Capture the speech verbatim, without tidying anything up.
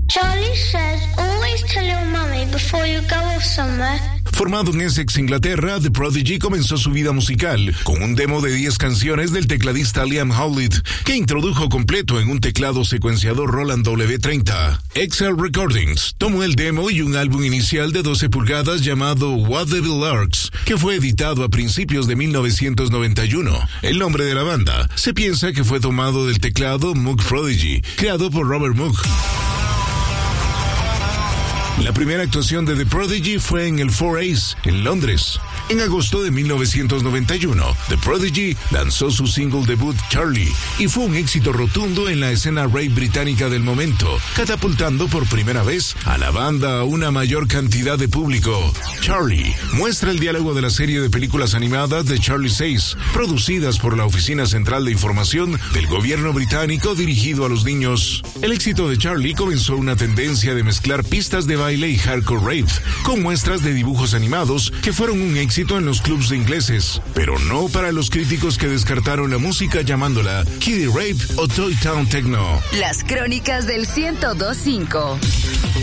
Charlie says, always tell your mummy before you go off somewhere. Formado en Essex, Inglaterra, The Prodigy comenzó su vida musical con un demo de diez canciones del tecladista Liam Howlett, que introdujo completo en un teclado secuenciador Roland W treinta. Excel Recordings tomó el demo y un álbum inicial de doce pulgadas llamado What Devil Lurks, que fue editado a principios de mil novecientos noventa y uno. El nombre de la banda se piensa que fue tomado del teclado Moog Prodigy, creado por Robert Moog. La primera actuación de The Prodigy fue en el Four A's, en Londres. En agosto de mil novecientos noventa y uno, The Prodigy lanzó su single debut Charlie y fue un éxito rotundo en la escena rave británica del momento, catapultando por primera vez a la banda a una mayor cantidad de público. Charlie muestra el diálogo de la serie de películas animadas de Charlie Says, producidas por la Oficina Central de Información del Gobierno británico dirigido a los niños. El éxito de Charlie comenzó una tendencia de mezclar pistas de baile y hardcore rave con muestras de dibujos animados que fueron un éxito en los clubs de ingleses, pero no para los críticos que descartaron la música llamándola Kiddie Rave o Toy Town Techno. Las crónicas del ciento dos punto cinco.